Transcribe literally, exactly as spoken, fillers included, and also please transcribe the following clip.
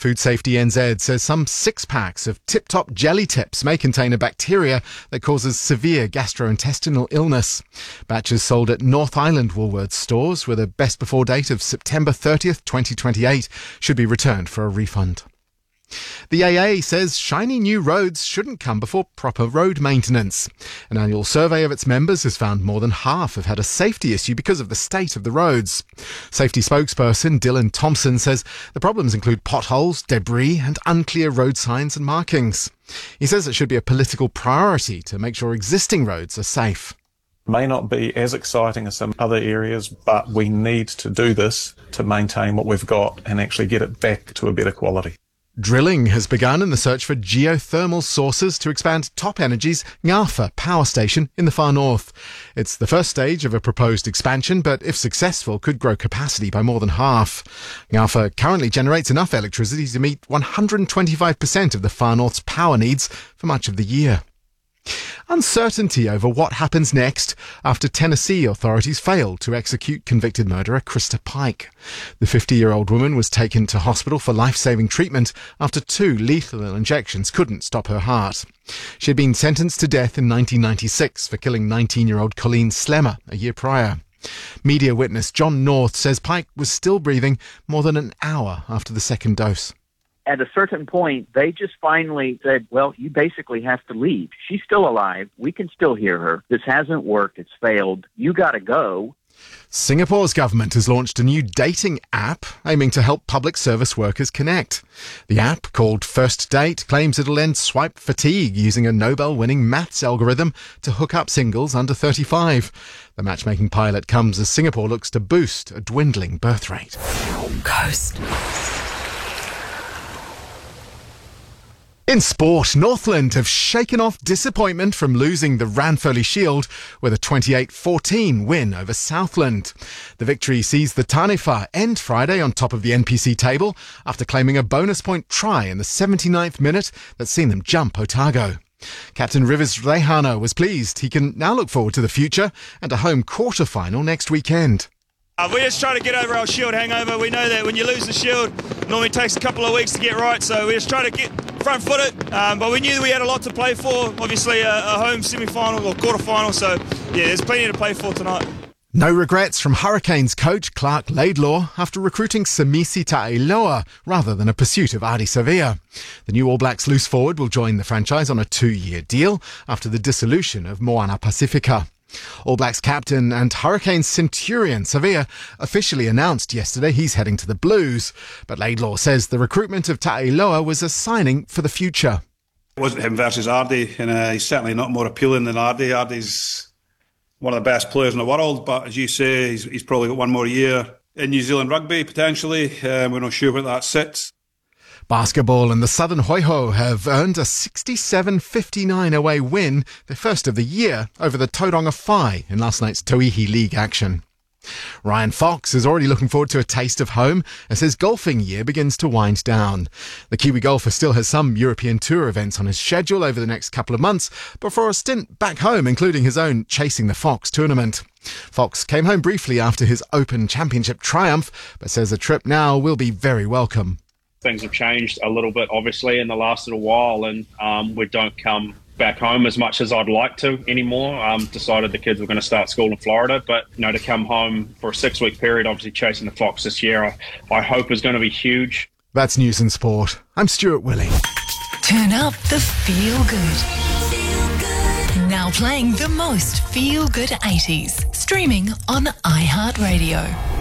Food Safety N Z says some six packs of Tip Top jelly tips may contain a bacteria that causes severe gastrointestinal illness. Batches sold at North Island Woolworths stores with a best before date of September thirtieth, twenty twenty-eight should be returned for a refund. The A A says shiny new roads shouldn't come before proper road maintenance. An annual survey of its members has found more than half have had a safety issue because of the state of the roads. Safety spokesperson Dylan Thompson says the problems include potholes, debris and unclear road signs and markings. He says it should be a political priority to make sure existing roads are safe. May not be as exciting as some other areas, but we need to do this to maintain what we've got and actually get it back to a better quality. Drilling has begun in the search for geothermal sources to expand Top Energy's Ngawha power station in the far north. It's the first stage of a proposed expansion, but if successful, could grow capacity by more than half. Ngawha currently generates enough electricity to meet one hundred twenty-five percent of the far north's power needs for much of the year. Uncertainty over what happens next after Tennessee authorities failed to execute convicted murderer Krista Pike. The fifty-year-old woman was taken to hospital for life-saving treatment after two lethal injections couldn't stop her heart. She had been sentenced to death in nineteen ninety-six for killing nineteen-year-old Colleen Slemmer a year prior. Media witness John North says Pike was still breathing more than an hour after the second dose. At a certain point, they just finally said, well, you basically have to leave. She's still alive. We can still hear her. This hasn't worked. It's failed. You got to go. Singapore's government has launched a new dating app aiming to help public service workers connect. The app, called First Date, claims it'll end swipe fatigue using a Nobel-winning maths algorithm to hook up singles under thirty-five. The matchmaking pilot comes as Singapore looks to boost a dwindling birth rate. Coast. In sport, Northland have shaken off disappointment from losing the Ranfurly Shield with a twenty-eight fourteen win over Southland. The victory sees the Taniwha end Friday on top of the N P C table after claiming a bonus point try in the seventy-ninth minute that's seen them jump Otago. Captain Rivers Rehana was pleased he can now look forward to the future and a home quarter-final next weekend. Uh, we're just trying to get over our Shield hangover. We know that when you lose the Shield, it normally takes a couple of weeks to get right, so we're just trying to get front-footed. Um, but we knew we had a lot to play for. Obviously, a, a home semi-final or quarter-final, so yeah, there's plenty to play for tonight. No regrets from Hurricanes coach Clark Laidlaw after recruiting Samisi Ta'iloa rather than a pursuit of Ardie Savea. The new All Blacks loose forward will join the franchise on a two-year deal after the dissolution of Moana Pacifica. All Blacks captain and Hurricanes centurion Savea officially announced yesterday he's heading to the Blues, but Laidlaw says the recruitment of Ta'iloa was a signing for the future. It wasn't him versus Ardie, and uh, he's certainly not more appealing than Ardie. Ardie's one of the best players in the world, but as you say, he's, he's probably got one more year in New Zealand rugby, potentially. Uh, we're not sure where that sits. Basketball and the Southern Hoiho have earned a sixty-seven fifty-nine away win, the first of the year, over the Tauranga Whai in last night's Tauihi League action. Ryan Fox is already looking forward to a taste of home as his golfing year begins to wind down. The Kiwi golfer still has some European Tour events on his schedule over the next couple of months before a stint back home, including his own Chasing the Fox tournament. Fox came home briefly after his Open Championship triumph, but says a trip now will be very welcome. Things have changed a little bit, obviously, in the last little while, and um, we don't come back home as much as I'd like to anymore. Um, decided the kids were going to start school in Florida, but you know, to come home for a six-week period, obviously Chasing the Fox this year, I, I hope is going to be huge. That's News and Sport. I'm Stuart Willie. Turn up the feel good. Now playing the most feel good eighties, streaming on iHeartRadio.